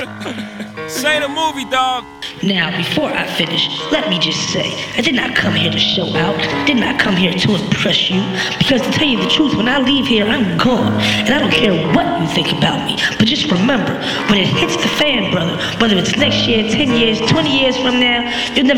Say the movie, dog. Now, before I finish, let me just say, I did not come here to show out, did not come here to impress you, because to tell you the truth, when I leave here, I'm gone, and I don't care what you think about me, but just remember, when it hits the fan, brother, whether it's next year, 10 years, 20 years from now, you'll never